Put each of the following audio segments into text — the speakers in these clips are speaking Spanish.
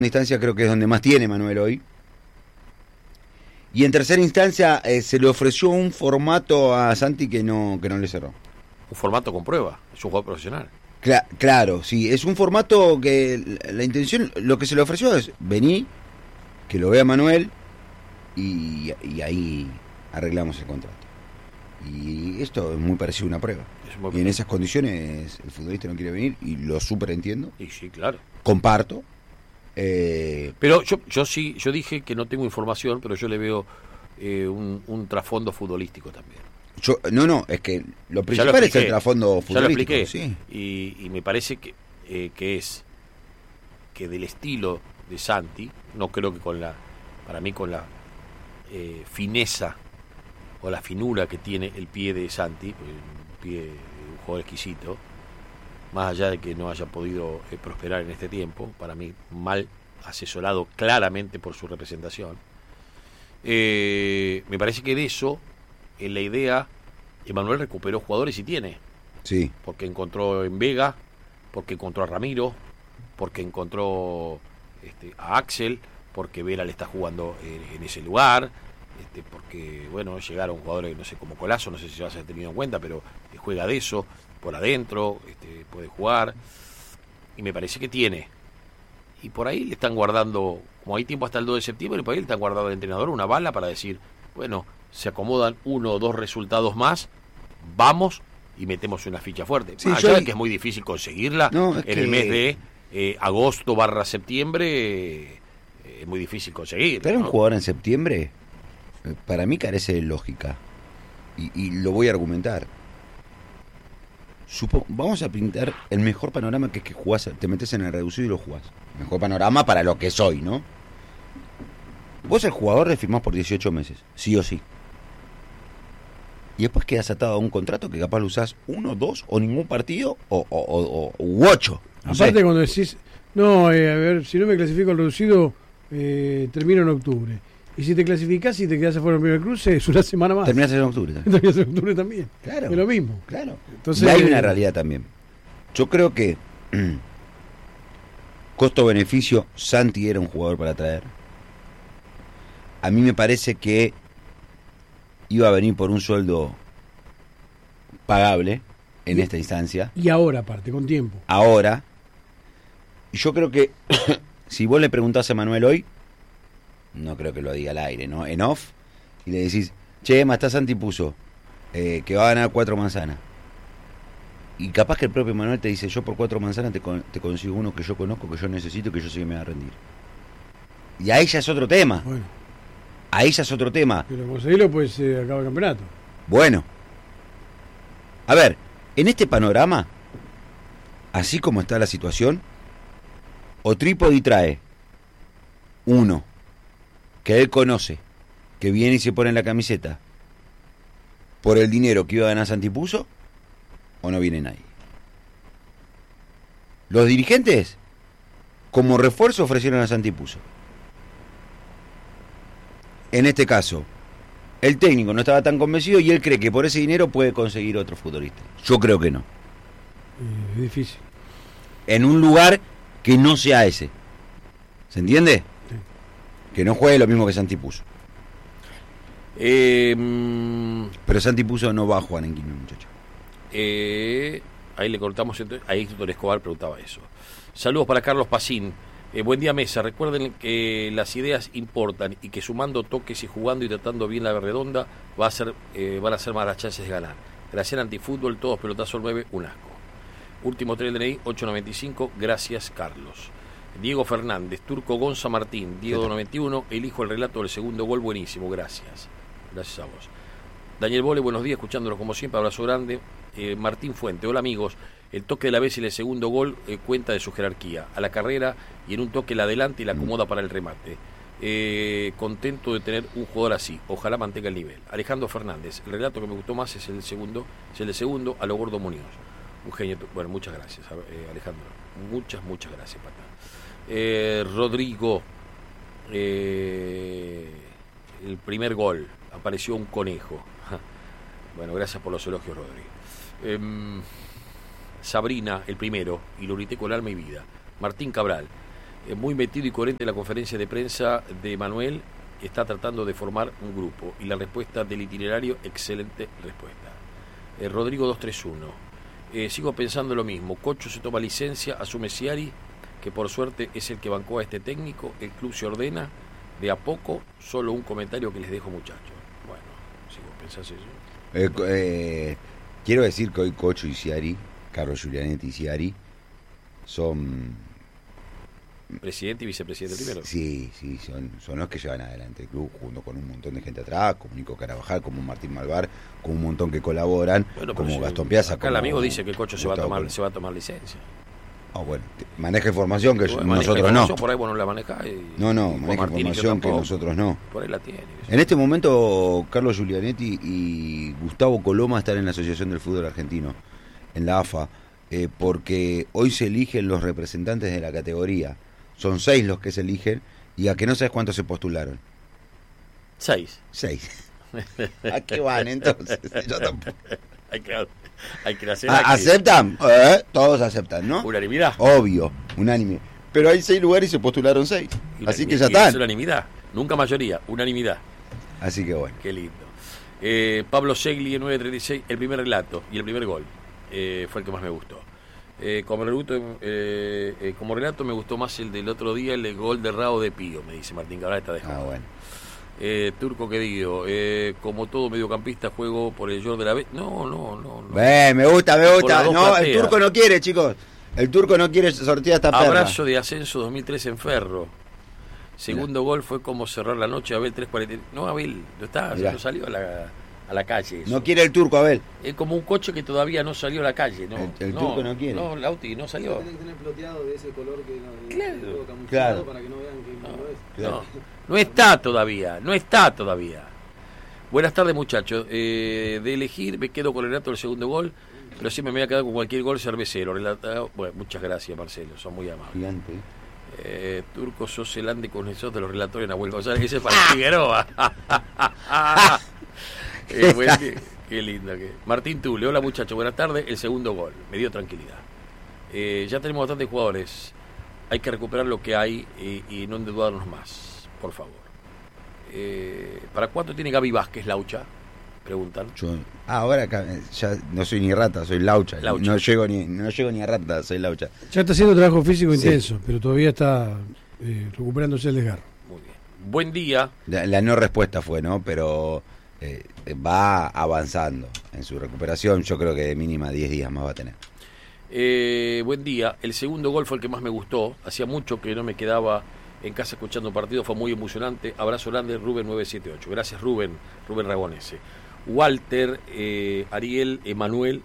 instancia creo que es donde más tiene Manuel hoy. Y en tercera instancia se le ofreció un formato a Santi que no le cerró. Un formato con prueba, es un jugador profesional. Claro, sí, es un formato que la intención, lo que se le ofreció es vení, que lo vea Manuel y ahí arreglamos el contrato. Y esto es muy parecido a una prueba. Y en esas condiciones el futbolista no quiere venir y lo súper entiendo. Y sí, claro. Comparto. Pero yo dije que no tengo información, pero yo le veo un trasfondo futbolístico también. Es que lo principal es el trasfondo futbolístico. Ya lo expliqué, sí. Y me parece que es que del estilo de Santi, no creo que con la fineza o la finura que tiene el pie de Santi, un pie de un jugador exquisito, más allá de que no haya podido prosperar en este tiempo, para mí mal asesorado claramente por su representación, me parece que de eso, en la idea, Emanuel recuperó jugadores y tiene. Sí. Porque encontró en Vega, porque encontró a Ramiro, porque encontró a Axel, porque Vera le está jugando en ese lugar, porque, bueno, llegaron jugadores, no sé, como Colazo, no sé si se va a ser tenido en cuenta, pero juega de eso, por adentro, puede jugar, y me parece que tiene. Y por ahí le están guardando, como hay tiempo hasta el 2 de septiembre, por ahí le están guardando al entrenador una bala para decir, bueno, se acomodan 1 o 2 resultados más, vamos y metemos una ficha fuerte. Sí, allá de que es muy difícil conseguirla el mes de agosto/septiembre, es muy difícil conseguir. Pero un jugador en septiembre, para mí carece de lógica. Y lo voy a argumentar. Vamos a pintar el mejor panorama, que es que jugás, te metes en el reducido y lo jugás. Mejor panorama para lo que soy, ¿no? Vos el jugador le firmás por 18 meses, sí o sí. Y después quedas atado a un contrato que capaz lo usás 1, 2 o ningún partido u 8. Aparte cuando decís, no, a ver, si no me clasifico al reducido, termino en octubre. Y si te clasificás y te quedás afuera del primer cruce, es una semana más. Terminás en octubre también. Terminás en octubre también. Claro. Es lo mismo. Claro. Entonces, y hay una realidad también. Yo creo que costo-beneficio, Santi era un jugador para traer. A mí me parece que iba a venir por un sueldo pagable en esta instancia. Y ahora, aparte, con tiempo. Ahora. Y yo creo que si vos le preguntás a Manuel hoy, no creo que lo diga al aire, ¿no? En off, y le decís, che, Emma, está Santi puso que va a ganar 4 manzanas. Y capaz que el propio Manuel te dice, yo por 4 manzanas te consigo uno que yo conozco, que yo necesito, que yo sé que me va a rendir. Y ahí ya es otro tema. Bueno. Ahí ya es otro tema. Pero conseguirlo, pues acaba el campeonato. Bueno. A ver, en este panorama, así como está la situación, o Trípodi trae uno que él conoce, que viene y se pone en la camiseta por el dinero que iba a ganar Santi Puso, o no viene nadie. Los dirigentes, como refuerzo, ofrecieron a Santi Puso. En este caso, el técnico no estaba tan convencido y él cree que por ese dinero puede conseguir otro futbolista. Yo creo que no. Es difícil. En un lugar que no sea ese. ¿Se entiende? Sí. Que no juegue lo mismo que Santi Puso. Pero Santi Puso no va a jugar en Quilmes, muchacho. Ahí le cortamos. Ahí Héctor Escobar preguntaba eso. Saludos para Carlos Pacín. Buen día, mesa. Recuerden que las ideas importan y que sumando toques y jugando y tratando bien la redonda van a ser más las chances de ganar. Gracias Antifútbol, todos pelotazo 9, un asco. Último 3 DNI 895, gracias Carlos. Diego Fernández, Turco Gonza Martín, Diego 91, elijo el relato del segundo gol, buenísimo, gracias. Gracias a vos. Daniel Bole, buenos días, escuchándolos como siempre, abrazo grande. Martín Fuente, hola amigos. El toque de la vez y el segundo gol cuenta de su jerarquía. A la carrera y en un toque la adelanta y la acomoda para el remate. Contento de tener un jugador así. Ojalá mantenga el nivel. Alejandro Fernández, el relato que me gustó más es el de segundo a lo Gordo Muñoz. Un genio. Bueno, muchas gracias, Alejandro. Muchas gracias, Pata. Rodrigo, el primer gol. Apareció un conejo. Bueno, gracias por los elogios, Rodrigo. Sabrina, el primero, y lo grité con alma y vida. Martín Cabral, Muy metido y coherente en la conferencia de prensa de Manuel, está tratando de formar un grupo. Y la respuesta del itinerario, excelente respuesta. Rodrigo 231. Sigo pensando lo mismo. Cocho se toma licencia, asume Sciari, que por suerte es el que bancó a este técnico. El club se ordena de a poco. Solo un comentario que les dejo, muchachos. Bueno, si vos pensás eso. Quiero decir que hoy Cocho y Sciari, Carlos Giulianetti y Sciari, son... Presidente y vicepresidente primero. Sí, son los que llevan adelante el club, junto con un montón de gente atrás, como Nico Carabajal, como Martín Malvar, con un montón que colaboran, bueno, como Gastón Piazza. Acá el amigo dice que Cocho se va a tomar licencia. Bueno, maneja información que bueno, nosotros no. Por ahí vos no la manejás. No, maneja información que nosotros no. Por ahí la tiene. En este momento, Carlos Giulianetti y Gustavo Coloma están en la Asociación del Fútbol Argentino, en la AFA, porque hoy se eligen los representantes de la categoría. Son 6 los que se eligen, y a que no sabes cuántos se postularon. 6. ¿A qué van entonces? Yo tampoco. Hay que hacer ¿Aceptan? Todos aceptan, ¿no? Unanimidad. Obvio, unánime. Pero hay 6 lugares y se postularon 6. Así que ya están. Es unanimidad. Nunca mayoría, unanimidad. Así que bueno. Qué lindo. Pablo Segli en 9:36, el primer relato y el primer gol. Fue el que más me gustó. Como relato me gustó más el del otro día, el gol de Rao de Pío, me dice Martín Cabral, está dejando. Bueno. Turco querido, como todo mediocampista juego por el Jordi de la B. No. Me gusta. No, el plateas. Turco no quiere, chicos. El Turco no quiere sortear esta perra. Abrazo de ascenso 2003 en Ferro. Segundo gol fue como cerrar la noche. Abel 3:40. No, Abel, no salió a la calle. Eso. No quiere el Turco, Abel. Es como un coche que todavía no salió a la calle. ¿No? El Turco no quiere. No, Lauti no salió. Tiene que tener ploteado de ese color que Claro. camuflado para que no vean que no es. Claro. No está todavía. Buenas tardes, muchachos. De elegir, me quedo con el relato del segundo gol, pero siempre me voy a quedar con cualquier gol cervecero. Bueno, muchas gracias, Marcelo, son muy amables. Gigante. Turco, sos el ande con esos de los relatores Nahuel González, ese es para Figueroa. Qué lindo que. Martín Tule, hola muchachos, buenas tardes. El segundo gol, me dio tranquilidad. Ya tenemos bastantes jugadores. Hay que recuperar lo que hay y no endeudarnos más, por favor. ¿Para cuánto tiene Gaby Vázquez, Laucha? Preguntan. Ahora ya no soy ni rata, soy Laucha. No llego ni a rata, soy Laucha. Ya está haciendo trabajo físico intenso, pero todavía está recuperándose el desgarro. Muy bien. Buen día. La no respuesta fue, ¿no? Pero va avanzando en su recuperación. Yo creo que de mínima 10 días más va a tener. Buen día. El segundo gol fue el que más me gustó. Hacía mucho que no me quedaba en casa escuchando un partido. Fue muy emocionante. Abrazo grande, Rubén 978. Gracias, Rubén Ragonese. Walter, Ariel, Emanuel,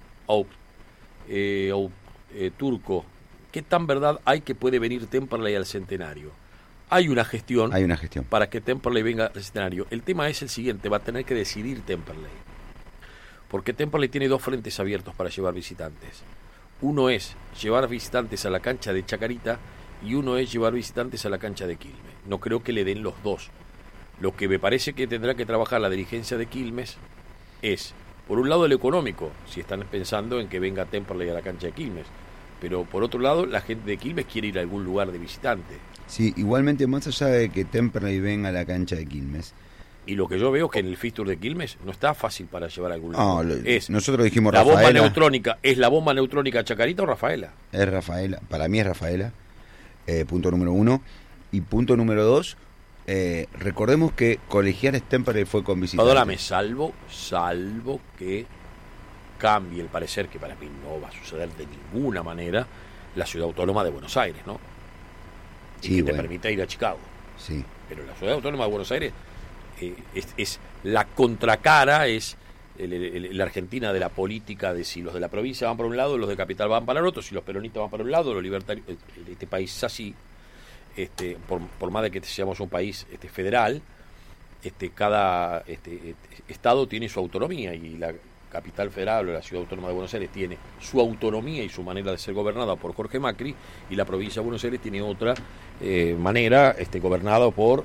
Turco. ¿Qué tan verdad hay que puede venir Temperley al Centenario? Hay una gestión para que Temperley venga al Centenario. El tema es el siguiente, va a tener que decidir Temperley. Porque Temperley tiene 2 frentes abiertos para llevar visitantes. Uno es llevar visitantes a la cancha de Chacarita y uno es llevar visitantes a la cancha de Quilmes. No creo que le den los dos. Lo que me parece que tendrá que trabajar la dirigencia de Quilmes es, por un lado, el económico, si están pensando en que venga Temperley a la cancha de Quilmes. Pero por otro lado, la gente de Quilmes quiere ir a algún lugar de visitante. Sí, igualmente, más allá de que Temperley venga a la cancha de Quilmes. Y lo que yo veo es que en el fixture de Quilmes no está fácil para llevar a algún lugar. Nosotros dijimos la Rafaela. Bomba neutrónica. ¿Es la bomba neutrónica Chacarita o Rafaela? Es Rafaela. Para mí es Rafaela. Punto número 1. Y punto número 2. Recordemos que Colegiales Temperley fue con visitantes. Perdóname, salvo que cambie el parecer, que para mí no va a suceder de ninguna manera, la Ciudad Autónoma de Buenos Aires, ¿no? Y sí, que te permita ir a Chicago. Sí. Pero la Ciudad Autónoma de Buenos Aires es la contracara, es la Argentina de la política de si los de la provincia van para un lado, los de capital van para el otro, si los peronistas van para un lado, los libertarios. Este país es así, por más de que seamos un país federal, cada estado tiene su autonomía y la capital federal o la Ciudad Autónoma de Buenos Aires tiene su autonomía y su manera de ser gobernada por Jorge Macri, y la provincia de Buenos Aires tiene otra manera, gobernada por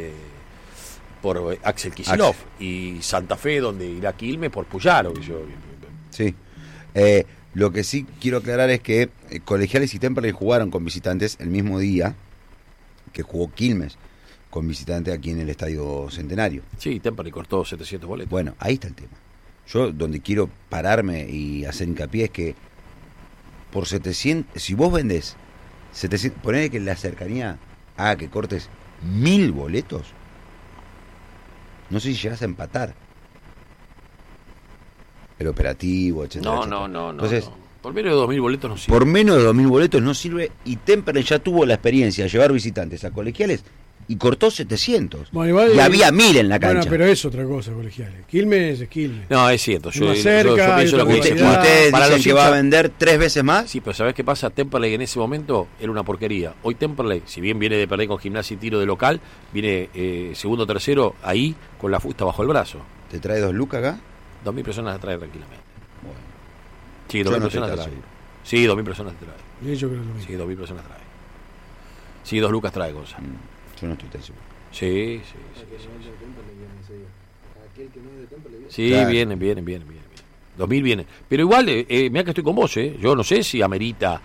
Axel Kicillof, y Santa Fe, donde irá Quilmes, por Puyaro. Sí. Lo que sí quiero aclarar es que Colegiales y Temperley jugaron con visitantes el mismo día que jugó Quilmes con visitante aquí en el Estadio Centenario. Sí, Temperley cortó 700 boletos. Bueno, ahí está el tema. Yo donde quiero pararme y hacer hincapié es que por 700, si vos vendés 700, ponele que la cercanía haga que cortes 1000 boletos, no sé si llegas a empatar el operativo, etcétera, etcétera. No. Entonces, Por menos de 2.000 boletos no sirve. por menos de 2000 boletos no sirve, y Temperley ya tuvo la experiencia de llevar visitantes a Colegiales y cortó 700. Bueno, igual- y había 1000 en la cancha. Bueno, pero es otra cosa, Colegiales. Quilmes es Quilmes. No, es cierto. Yo Más pienso cerca, hay lo otra que dice calidad. Ustedes para dicen los que va a hinchas- vender 3 veces más. Sí, pero ¿sabés qué pasa? Temperley en ese momento era una porquería. Hoy Temperley, si bien viene de perder con Gimnasia y Tiro de local, viene segundo, tercero, ahí con la fusta bajo el brazo. ¿Te trae 2 lucas acá? 2.000 personas te trae tranquilamente. Bueno, Sí, yo 2.000 no estoy personas te tan trae. seguro. Sí, 2.000 personas te trae. Y yo creo lo mismo. Sí, 2.000 personas trae. Sí, 2 lucas trae, Gonzalo. Yo no estoy tan seguro. Sí. Aquel que no es de Temperley viene ese día. Aquel que no es de Temperley viene. Sí, Claro. vienen. 2.000 vienen. Pero igual, mira que estoy con vos, yo no sé si amerita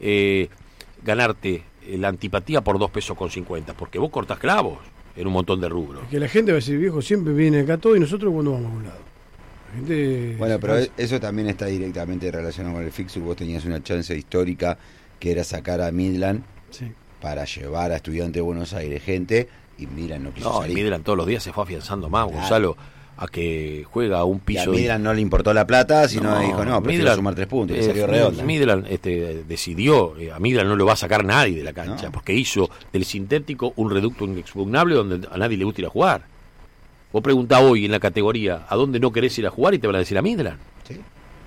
ganarte la antipatía por 2 pesos con 50, porque vos cortás clavos en un montón de rubros. Que la gente va a decir, viejo, siempre viene acá todo y nosotros cuando vamos a un lado. La gente Bueno, se pero cansa. eso también está directamente relacionado con el fixture. Vos tenías una chance histórica que era sacar a Midland Sí. para llevar a Estudiantes de Buenos Aires gente, y Midland no quiso No, y salir. Midland todos los días se fue afianzando más, Claro. Gonzalo, a que juega un Y a piso. Midland no le importó la plata, sino dijo, no, prefiero Midland, sumar 3 puntos, y le salió redonda. Midland decidió, a Midland no lo va a sacar nadie de la cancha, No. porque hizo del sintético un reducto inexpugnable donde a nadie le gusta ir a jugar. Vos preguntá hoy en la categoría a dónde no querés ir a jugar y te van a decir a Midland. Sí.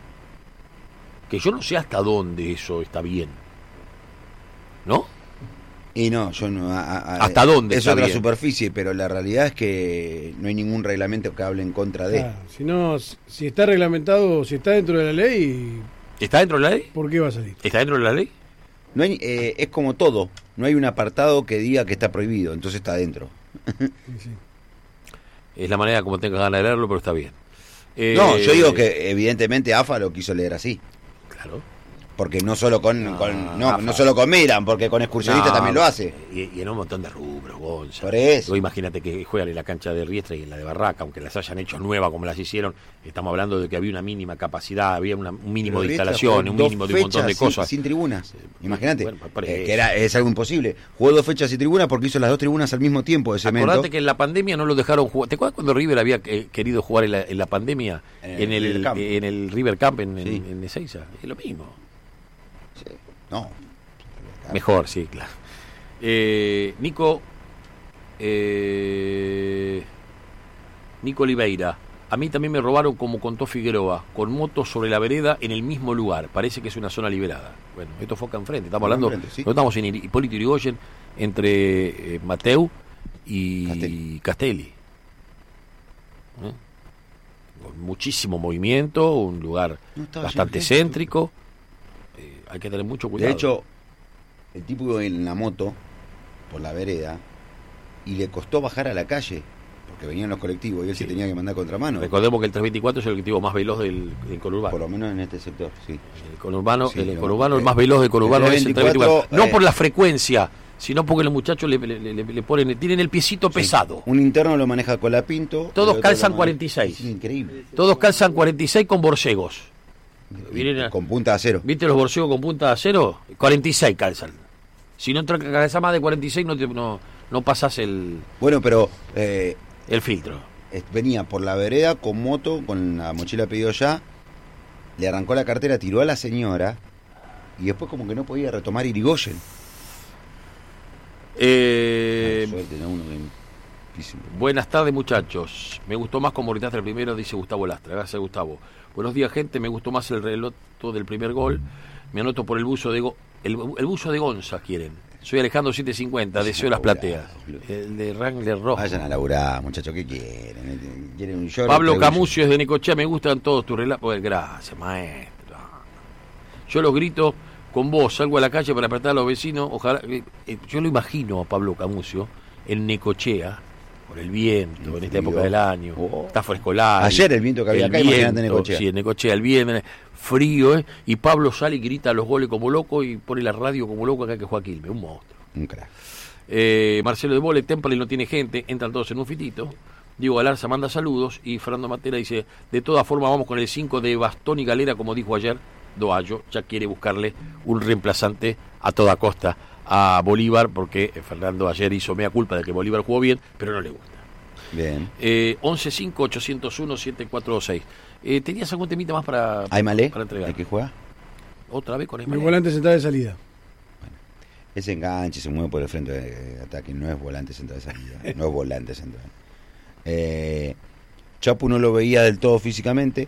Que yo no sé hasta dónde eso está bien. ¿No? Y no, yo no. ¿Hasta dónde Es está otra bien? superficie, pero la realidad es que no hay ningún reglamento que hable en contra de. Claro, si no, si está reglamentado, si está dentro de la ley, ¿Está dentro de la ley? ¿por qué va a salir? ¿Está dentro de la ley? No hay, es como todo, no hay un apartado que diga que está prohibido, entonces está dentro. Sí, sí. Es la manera como tenga ganas de leerlo, pero está bien. No, yo digo que evidentemente AFA lo quiso leer así, Claro. porque no solo con, AFA. no solo con Miran, porque con excursionistas No, también lo hace. Y en un montón de rubros, Gonza. Por eso. Vos imagínate que juegan en la cancha de Riestra y en la de Barraca, aunque las hayan hecho nuevas como las hicieron, estamos hablando de que había una mínima capacidad, había un mínimo Pero de Riestra instalaciones, jugó un 2 mínimo de un montón de fechas cosas. sin tribunas. Imagínate, Bueno, por eso. que es algo imposible. Jugó 2 fechas sin tribunas porque hizo las 2 tribunas al mismo tiempo de cemento. Acordate que en la pandemia no lo dejaron jugar. ¿Te acuerdas cuando River había querido jugar en la pandemia? En el River Camp. En el River Camp en Sí. Ezeiza. Es lo mismo. Sí. No. Mejor, sí, claro. Nico Oliveira. A mí también me robaron, como contó Figueroa, con motos sobre la vereda en el mismo lugar. Parece que es una zona liberada. Bueno, esto fue acá enfrente. Estamos Acá hablando, enfrente, sí. no estamos en Hipólito Yrigoyen, entre Mateu y Castelli. Con muchísimo movimiento, un lugar No estaba bastante lleno de gente. céntrico. Hay que tener mucho cuidado. De hecho, el tipo iba en la moto por la vereda y le costó bajar a la calle porque venían los colectivos y él Sí. se tenía que mandar contramano. Recordemos que el 324 es el colectivo más veloz del conurbano. Por lo menos en este sector, sí. El conurbano, Sí, el no, conurbano, el eh, más veloz del conurbano el es el 324, 324. No por la frecuencia, sino porque los muchachos le ponen, tienen el piecito pesado. Un interno lo maneja Colapinto. Todos el otro calzan lo maneja- 46. Es increíble. Todos calzan 46 con borcegos. Vienen a- Con punta de acero. ¿Viste los borcegos con punta de acero? 46 calzan. Si no calzas más de 46 no pasas el Bueno, pero filtro. venía por la vereda con moto, con la mochila pedido ya, le arrancó la cartera, tiró a la señora y después como que no podía retomar Irigoyen. Suerte, ¿no? Uno difícil. Buenas tardes, muchachos. Me gustó más como gritaste el primero, dice Gustavo Lastra. Gracias, Gustavo. Buenos días, gente. Me gustó más el relato del primer gol. Me anoto por el buzo de el buzo de Gonza, quieren. Soy Alejandro 750, deseo las plateas. El de Wrangler rojo. Vayan a laburar, muchachos, ¿qué quieren? ¿Quieren un short? Pablo Traigo yo. Camucio es de Necochea, me gustan todos tus relatos. Pues, gracias, maestro. Yo los grito con voz, salgo a la calle para apretar a los vecinos. Ojalá. Yo lo imagino a Pablo Camucio en Necochea, por el viento, en esta frío. época del año, Oh. está frescolado. Ayer el viento que había acá, imagínate Necochea. Sí, en Necochea, el viento, frío, y Pablo sale y grita los goles como loco y pone la radio como loco acá que juega Quilmes, un monstruo. Un crack. Marcelo de Bole, Temple no tiene gente, entran todos en un fitito. Diego Galarza manda saludos y Fernando Matera dice, de todas formas vamos con el 5 de Bastón y Galera, como dijo ayer Doallo, ya quiere buscarle un reemplazante a toda costa a Bolívar, porque Fernando ayer hizo mea culpa de que Bolívar jugó bien, pero no le gusta. Bien. 11-5-801-7426. ¿Tenías algún temita más para Aymalé, entregar? el que juega. Otra vez con El Aymalé. volante central de salida. Ese enganche, se mueve por el frente de ataque, no es volante central de salida, no es volante central. Chapu no lo veía del todo físicamente,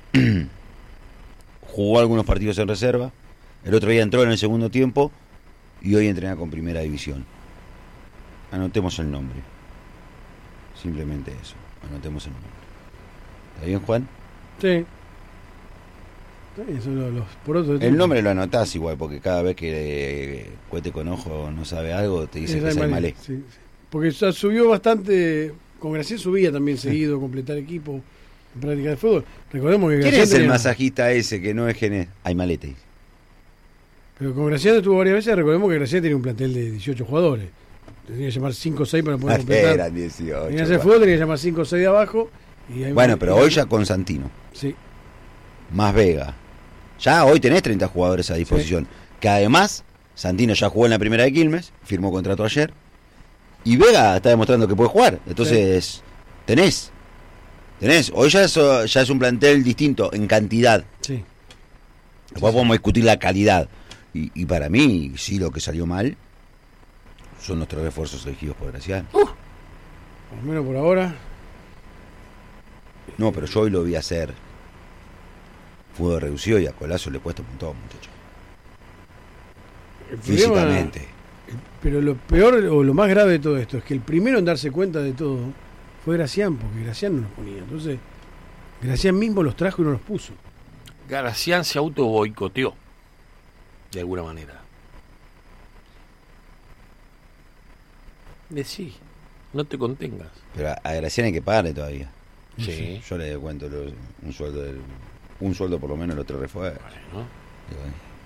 jugó algunos partidos en reserva, el otro día entró en el segundo tiempo y hoy entrena con primera división. Anotemos el nombre, simplemente eso, anotemos el nombre. ¿Está bien, Juan? Sí. Eso los porotos de El nombre lo anotás igual, porque cada vez que Cuete con Ojo no sabe algo, te dice que es Aymalé. Sí, sí. Porque ya subió bastante. Con Gracián subía también seguido, completar equipo en práctica de fútbol. Recordemos que ¿Quién Gracián es el tenía- masajista ese que no es Gené? Aymalé, te dice. Pero con Gracián estuvo varias veces. Recordemos que Gracián tenía un plantel de 18 jugadores. Tenía que llamar 5 o 6 para poder completar. Eran 18. Tenía que hacer fútbol, tenía que llamar 5 o 6 de abajo. Y ahí- Bueno, pero hoy ya con Santino, Sí. más Vega. Ya hoy tenés 30 jugadores a disposición. Que además, Santino ya jugó en la primera de Quilmes, firmó contrato ayer. Y Vega está demostrando que puede jugar. Entonces, tenés. Hoy ya es un plantel distinto en cantidad. Sí. Después podemos discutir la calidad. Y para mí, sí, lo que salió mal son los 3 refuerzos elegidos por Gracián. Por lo menos por ahora. No, pero yo hoy lo vi hacer fútbol reducido y a Colazo le cuesta un montón, muchacho. El problema- Físicamente. Pero lo peor o lo más grave de todo esto es que el primero en darse cuenta de todo fue Gracián, porque Gracián no los ponía. Entonces, Gracián mismo los trajo y no los puso. Gracián se auto boicoteó de alguna manera. Decí, no te contengas. Pero a Gracián hay que pagarle todavía. Sí. Yo le cuento un sueldo por lo menos los 3 refuerzos. Bueno, Digo,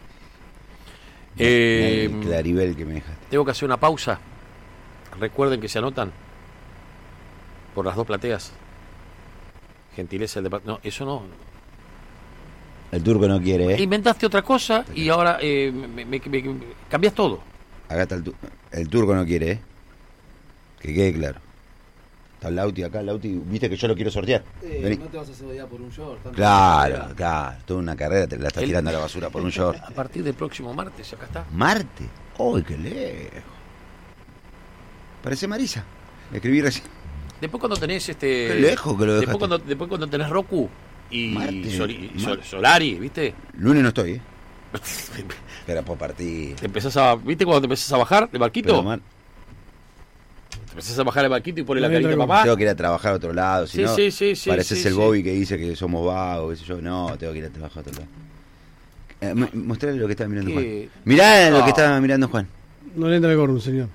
Eh, el claribel que me dejaste. tengo que hacer una pausa. Recuerden que se anotan por las 2 plateas. Gentileza del departamento. No, eso no. El turco no quiere, ¿eh? Inventaste otra cosa y ahora cambias todo. Acá está el turco no quiere, ¿eh? Que quede claro. Está Lauti acá, Lauti, viste que yo lo quiero sortear. Vení. No te vas a hacer odiar por un short. tanto Claro, toda una carrera te la estás El- tirando a la basura por un short. A partir del próximo martes, acá está. Marte. ¡Uy, qué lejos! Parece Marisa. Le escribí recién. Después cuando tenés Qué lejos que lo dejaste. después cuando tenés Roku y Marte, Solari, ¿viste? Lunes no estoy, ¿eh? Pero por partir. ¿Viste cuando te empezás a bajar el barquito? Pero, man, Te empezás a bajar el barquito y pones la No carita de entra papá. tengo que ir a trabajar a otro lado. Si Sí, no, sí, pareces sí, el sí. Bobby que dice que somos vagos, qué sé yo. No, tengo que ir a trabajar a otro lado. Mostrale lo que estaba mirando ¿Qué? Juan. Mirá lo No. que estaba mirando Juan. No le entra el gorro, señor.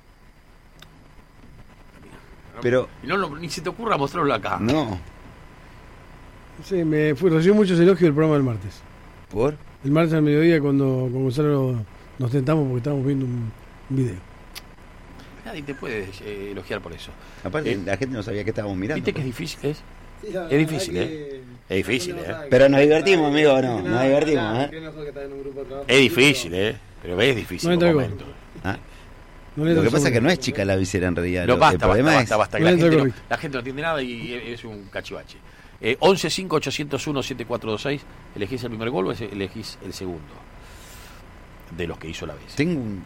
Pero, Y ni se te ocurra mostrarlo acá. no. Sí, recibió muchos elogios del programa del martes. ¿Por? El martes al mediodía cuando con Gonzalo nos tentamos porque estábamos viendo un video. Nadie te puede elogiar por eso. Aparte, la gente no sabía que estábamos mirando. ¿Viste que es difícil? Sí, la Es verdad difícil, que- Es difícil, uno ¿eh? sabe Pero que- nos divertimos, amigo, ¿no? que Nos divertimos, ¿eh? que mejor que estar en un grupo de trabajo. Es difícil, Pero es difícil. No un entra el momento. Ah, No le lo entra que el pasa es que sobre. no es chica la visera en realidad. No, el basta, problema basta. No La entra gente, correcto. la gente no entiende nada y es un cachivache. 11-5-801-7426. ¿Elegís el primer gol o elegís el segundo? De los que hizo la vez. Tengo un...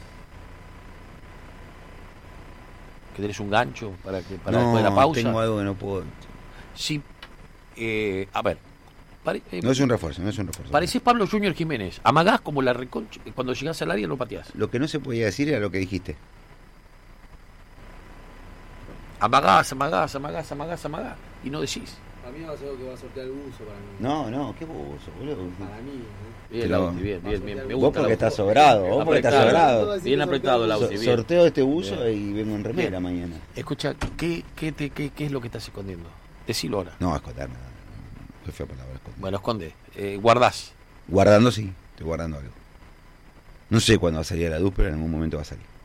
Que tenés un gancho para no, después de la pausa. tengo algo que no puedo... Sí. A ver. No es un refuerzo. Parecés Pablo Junior Jiménez. Amagás como la reconcha. Cuando llegás al área no pateás. Lo que no se podía decir era lo que dijiste. Amagás. Y no decís. A mí va a ser lo que va a sortear el buzo para mí. No, qué buzo, boludo. Para mí, Bien, Pero- Lauti, bien. Me Vos gusta. porque Lauti. estás sobrado, vos porque estás Apretado. sobrado. Bien apretado, Lauti, bien. Sorteo este buzo y vengo en remera mañana. Escucha, ¿qué es lo que estás escondiendo? Decilo ahora. No, esconder nada. Qué fea palabra, esconder. Bueno, esconde. Guardás. Guardando sí, estoy guardando algo. No sé cuándo va a salir a la luz, pero en algún momento va a salir.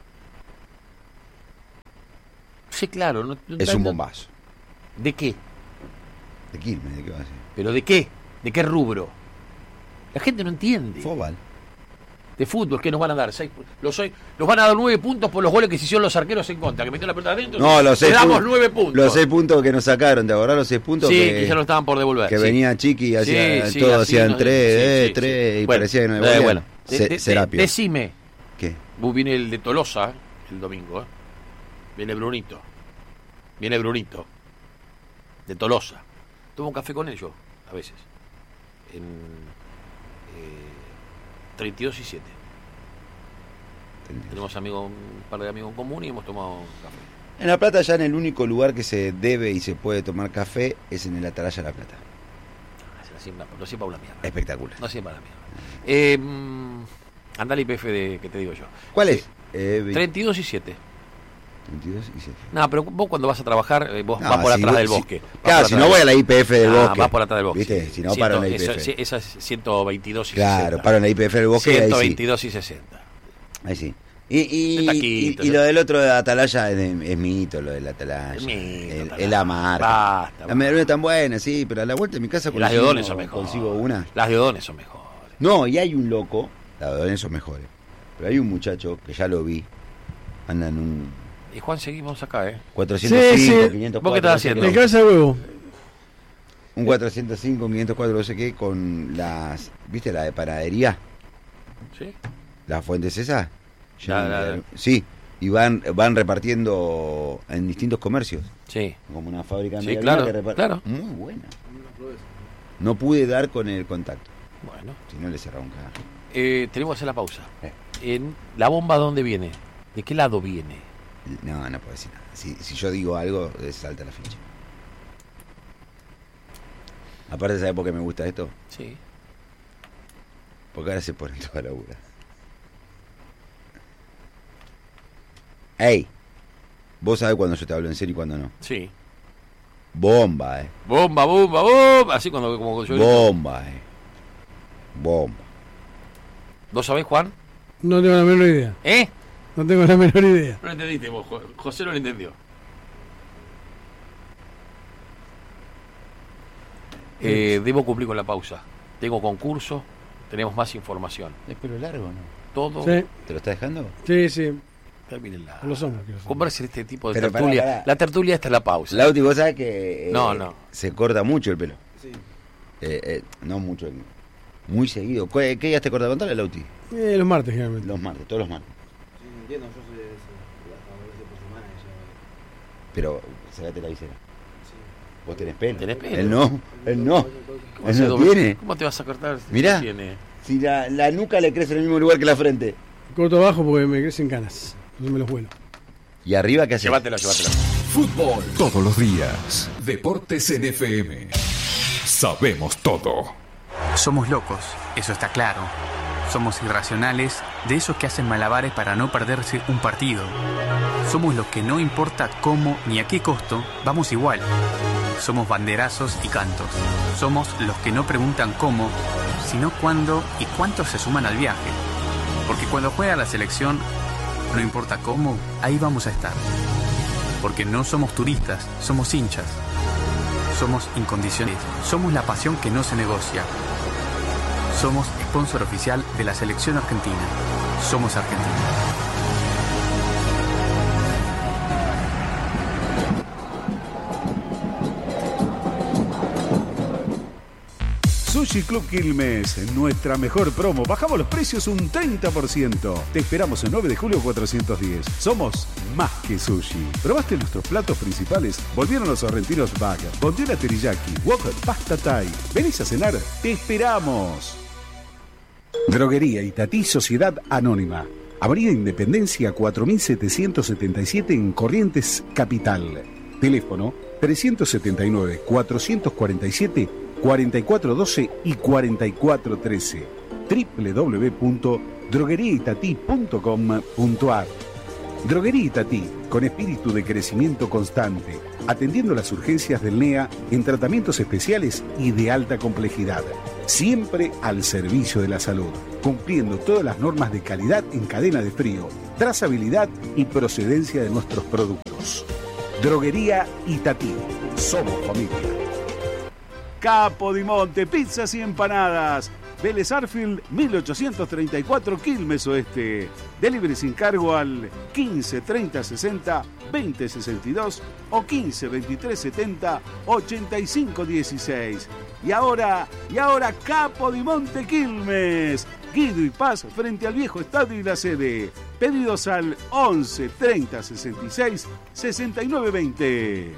Sí, claro. Es un bombazo. ¿De qué? ¿De Quilmes? ¿De qué va a ser? ¿Pero de qué? ¿De qué rubro? La gente no entiende. Fobal. De fútbol, ¿qué nos van a dar? Nos van a dar 9 puntos por los goles que se hicieron los arqueros en contra, que metió la pelota adentro. No, los 6 Le damos puntos. 9 puntos. Los 6 puntos que nos sacaron, ¿te acordás los 6 puntos? Sí, que ya lo estaban por devolver. Que sí. venía Chiqui y hacía, Sí, todos así hacían nos- 3, sí. 3, y Bueno, parecía que no devolvían. bueno. Serapio. Decime, ¿Qué? viene el de Tolosa el domingo, ¿eh? Viene Brunito. De Tolosa. Tomo un café con él yo, a veces. En 32 y 7. Tenemos un par de amigos en común y hemos tomado un café. En La Plata ya en el único lugar que se debe y se puede tomar café es en el Atalaya La Plata. No sirva una mierda. Espectacular. No sirva una mierda. Anda al IPF que te digo yo. ¿Cuál Sí. es? 32 y 7. 22 y 7. No, pero vos cuando vas a trabajar, vos No, vas por si atrás vos- del si- bosque. Vas Claro, por si atrás no voy del a la IPF del bosque. vas por atrás del bosque. ¿Viste? Sí. Si no paro en la Eso- IPF. esa es 122 y Claro, 60. paro en la IPF del bosque y ahí sí. 122 y 60. Ahí sí. De taquito, Y lo del otro de Atalaya es mito, lo del Atalaya. Es mito, Atalaya. Es la marca. Basta, La medallona es tan buena, sí, pero a la vuelta de mi casa Y las de Odones son mejores. consigo una. Las de Odones son mejores. No, y hay un loco, las de Odones son mejores, pero hay un muchacho que ya lo vi, anda en un Y Juan, seguimos acá, 405, Sí, sí. 504. ¿Vos qué estás no sé haciendo? De qué. cabeza de huevo. Un 405, 504, no sé qué, con las, ¿viste la de panadería? ¿Sí? ¿Las fuentes esas? La- Sí, y van repartiendo en distintos comercios, Sí. como una fábrica de Sí, media claro, luna que reparte. claro. Muy buena. No pude dar con el contacto, Bueno. si no le cerraba un carajo. Tenemos que hacer la pausa. En ¿La bomba dónde viene? ¿De qué lado viene? No puedo decir nada. Si yo digo algo, salta la ficha. Aparte, ¿sabes por qué me gusta esto? Sí. Porque ahora se ponen toda la labura. ¡Ey! Vos sabés cuando yo te hablo en serio y cuando no. Sí. Bomba, Bomba, bomba, bomba. Así como yo grito. Bomba, Bomba. ¿Vos sabés, Juan? No tengo la menor idea. No tengo la menor idea. No lo entendiste vos, José no lo entendió. Debo cumplir con la pausa. Tengo concurso, tenemos más información. ¿Es pelo largo o no? Todo. Sí, ¿Te lo está dejando? sí. Termínenla. Lo somos. que lo somos. Conversen este tipo de Pero tertulia. pará. La tertulia esta es la pausa. Lauti, vos sabés que No. se corta mucho el pelo. Sí. No mucho, muy seguido. ¿Qué días te corta? Contale, Lauti. Los martes, generalmente. Los martes, todos los martes. Sí, entiendo, yo soy de eso. Hasta 2 veces por semana y ya. Pero, sacate la visera. Sí. Vos tenés pelo. ¿Tenés pelo? Él no. ¿Cómo Él se no dobla? tiene. ¿Cómo te vas a cortar? si Mirá. no tiene? Si la nuca le crece en el mismo lugar que la frente. Corto abajo porque me crecen canas. Entonces me los vuelo. ¿Y arriba qué haces? Llévatelo. Fútbol todos los días. Deportes en FM. Sabemos todo. Somos locos, eso está claro. Somos irracionales, de esos que hacen malabares para no perderse un partido. Somos los que no importa cómo ni a qué costo, vamos igual. Somos banderazos y cantos. Somos los que no preguntan cómo, sino cuándo y cuántos se suman al viaje. Porque cuando juega la selección, no importa cómo, ahí vamos a estar. Porque no somos turistas, somos hinchas. Somos incondicionales. Somos la pasión que no se negocia. Somos sponsor oficial de la selección argentina. Somos Argentina. Sushi Club Quilmes, nuestra mejor promo. Bajamos los precios un 30%. Te esperamos el 9 de julio 410. Somos más que sushi. ¿Probaste nuestros platos principales? Volvieron los sorrentinos bag, bondiola teriyaki, wok, pasta thai. ¿Venís a cenar? ¡Te esperamos! Droguería Itatí Sociedad Anónima. Avenida Independencia 4777 en Corrientes, Capital. Teléfono 379-447-4412 y 4413. www.drogueriaitatí.com.ar. Droguería Itatí, con espíritu de crecimiento constante, atendiendo las urgencias del NEA en tratamientos especiales y de alta complejidad, siempre al servicio de la salud, cumpliendo todas las normas de calidad en cadena de frío, trazabilidad y procedencia de nuestros productos. Droguería Itatí, somos familia. Capodimonte, pizzas y empanadas. Vélez Arfield, 1834, Quilmes Oeste. Delivery sin cargo al 15 30 60 20 62 o 15 23 70 85 16. Y ahora Capodimonte Quilmes. Guido y Paz frente al viejo estadio y la sede. Pedidos al 11 30 66 69 20.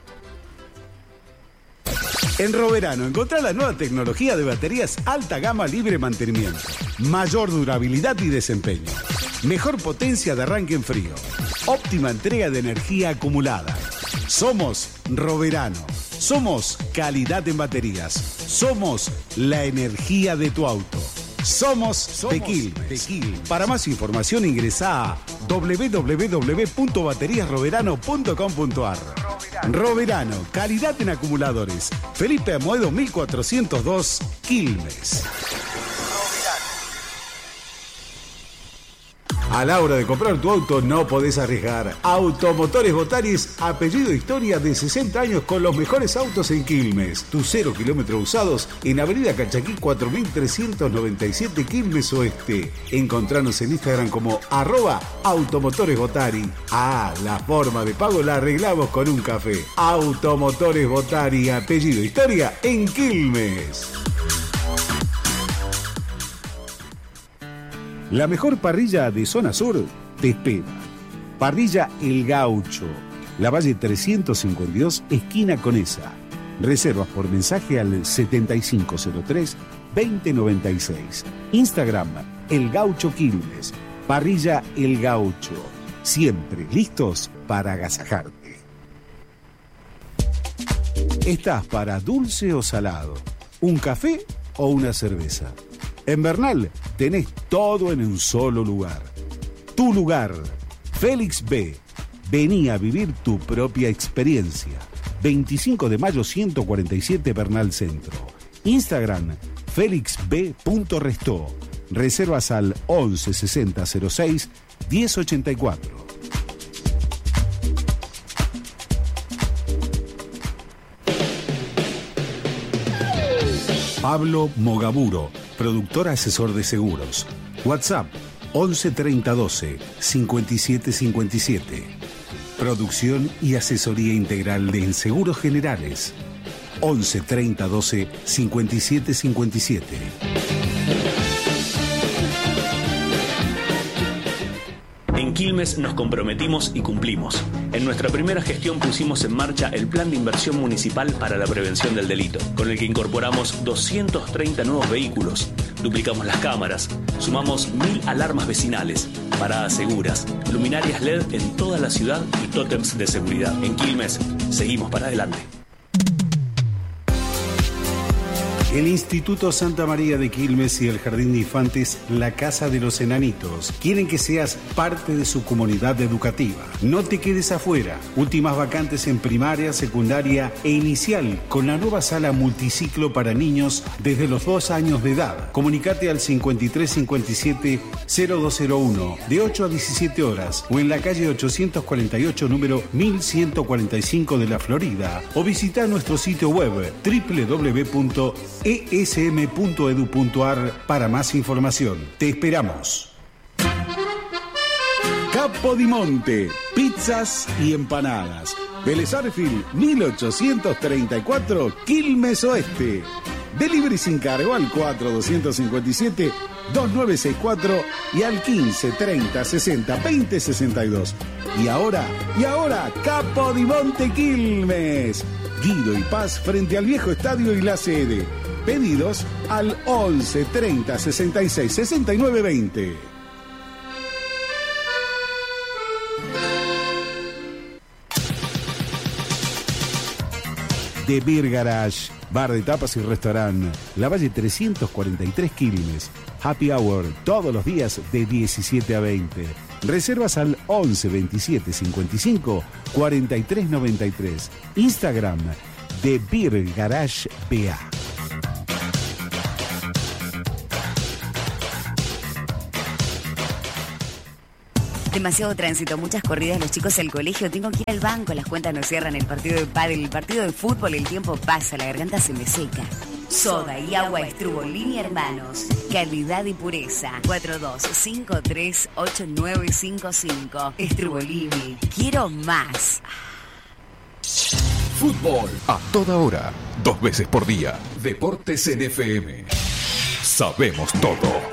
En Roverano encontrá la nueva tecnología de baterías alta gama libre mantenimiento, mayor durabilidad y desempeño, mejor potencia de arranque en frío, óptima entrega de energía acumulada. Somos Roverano, somos calidad en baterías, somos la energía de tu auto. Somos de Quilmes. Para más información ingresá a www.bateriasroverano.com.ar. Roverano, calidad en acumuladores. Felipe Amoedo 1402, Quilmes. A la hora de comprar tu auto no podés arriesgar. Automotores Botaris, apellido historia de 60 años con los mejores autos en Quilmes. Tus 0 kilómetros usados en Avenida Cachaquí 4397 Quilmes Oeste. Encontranos en Instagram como @automotoresbotari. La forma de pago la arreglamos con un café. Automotores Botari, apellido historia en Quilmes. La mejor parrilla de zona sur te espera. Parrilla El Gaucho, La Valle 352, esquina Conesa. Reservas por mensaje al 7503-2096. Instagram, El Gaucho Quilmes. Parrilla El Gaucho. Siempre listos para agasajarte. ¿Estás para dulce o salado? ¿Un café o una cerveza? En Bernal tenés todo en un solo lugar. Tu lugar, Félix B. Vení a vivir tu propia experiencia. 25 de mayo 147 Bernal Centro. Instagram, felixb.restó. Reservas al 11 60 06 1084. Pablo Mogaburo, productor asesor de seguros. WhatsApp 11 30 12 57 57. Producción y asesoría integral de seguros generales. 11 30 12 57 57. En Quilmes nos comprometimos y cumplimos. En nuestra primera gestión pusimos en marcha el Plan de Inversión Municipal para la Prevención del Delito, con el que incorporamos 230 nuevos vehículos, duplicamos las cámaras, sumamos 1000 alarmas vecinales, paradas seguras, luminarias LED en toda la ciudad y tótems de seguridad. En Quilmes, seguimos para adelante. El Instituto Santa María de Quilmes y el Jardín de Infantes La Casa de los Enanitos quieren que seas parte de su comunidad educativa. No te quedes afuera. Últimas vacantes en primaria, secundaria e inicial con la nueva sala multiciclo para niños desde los 2 años de edad. Comunicate al 5357-0201 de 8 a 17 horas o en la calle 848 número 1145 de la Florida o visita nuestro sitio web www.esm.edu.ar para más información. Te esperamos. Capodimonte, pizzas y empanadas. Vélez Arfield, 1834, Quilmes Oeste. Delivery sin cargo al 4257-2964 y al 15 30 60 20 62. Y ahora, Capodimonte Quilmes. Guido y Paz frente al viejo estadio y la sede. Pedidos al 11 30 66 69 20. The Beer Garage, bar de tapas y restaurante, Lavalle 343 Quilmes. Happy Hour todos los días de 17 a 20. Reservas al 11 27 55 43 93. Instagram The Beer Garage BA. Demasiado tránsito, muchas corridas, los chicos al colegio, tengo que ir al banco, las cuentas no cierran, el partido de pádel, el partido de fútbol, el tiempo pasa, la garganta se me seca. Soda y agua Estrubolini Hermanos, calidad y pureza. 42538955. Estrubolini, quiero más. Fútbol a toda hora, 2 veces por día. Deportes en FM. Sabemos todo.